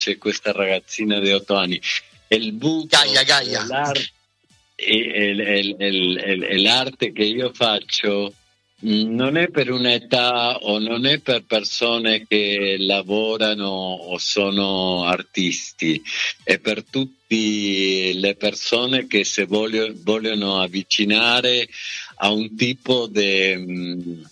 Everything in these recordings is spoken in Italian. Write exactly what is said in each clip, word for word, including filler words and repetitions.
c'è questa ragazzina di otto anni. E il buco Gaia, Gaia. L'arte, e, e, e, e l'arte che io faccio non è per un'età o non è per persone che lavorano o sono artisti, è per tutte le persone che se voglio, vogliono avvicinare a un tipo di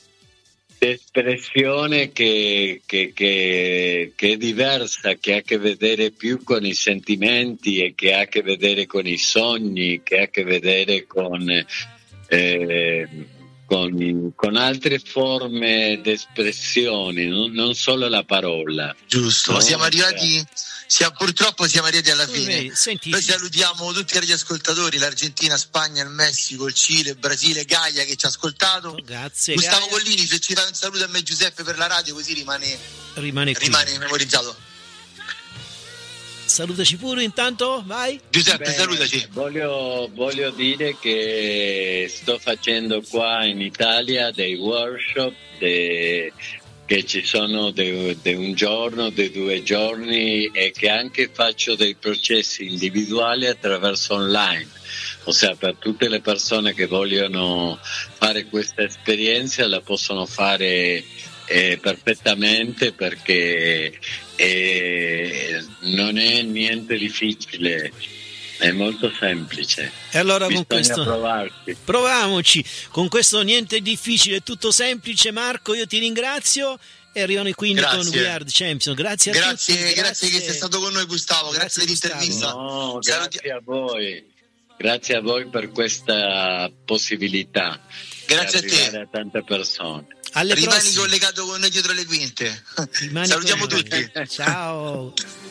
espressione che, che, che, che è diversa, che ha a che vedere più con i sentimenti e che ha a che vedere con i sogni, che ha a che vedere con... Eh, Con, con altre forme di espressione, non, non solo la parola. Giusto, no? Siamo arrivati, siamo, purtroppo siamo arrivati alla fine. Senti, noi salutiamo tutti gli ascoltatori, l'Argentina, Spagna, il Messico, il Cile, il Brasile, Gaia che ci ha ascoltato. Oh, grazie, Gustavo Gaia. Collini, se ci dà un saluto a me Giuseppe per la radio, così rimane, rimane, rimane memorizzato. Salutaci pure intanto, vai Giuseppe. Beh, salutaci. Voglio, voglio dire che sto facendo qua in Italia dei workshop de, che ci sono di un giorno, di due giorni, e che anche faccio dei processi individuali attraverso online, ossia per tutte le persone che vogliono fare questa esperienza la possono fare eh, perfettamente, perché eh, non è niente difficile, è molto semplice. E allora Bisogna con questo provarsi. proviamoci, con questo niente difficile, tutto semplice. Marco, io ti ringrazio e arrivano quindi grazie. con We Are the Champion. Grazie a grazie, tutti. Grazie, grazie che sei stato con noi Gustavo, grazie, grazie dell'intervista. No, grazie a voi. Grazie a voi per questa possibilità. Grazie di arrivare a te. A tante persone. Alle Rimani prossime. collegato con noi dietro le quinte. Rimani Salutiamo con noi. tutti. Ciao.